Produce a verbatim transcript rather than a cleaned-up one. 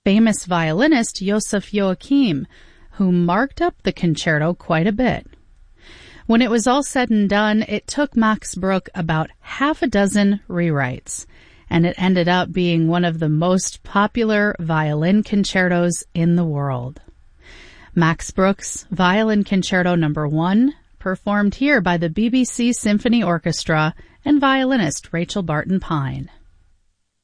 famous violinist Joseph Joachim, who marked up the concerto quite a bit. When it was all said and done, it took Max Bruch about half a dozen rewrites, and it ended up being one of the most popular violin concertos in the world. Max Bruch's Violin Concerto Number One, performed here by the B B C Symphony Orchestra and violinist Rachel Barton Pine.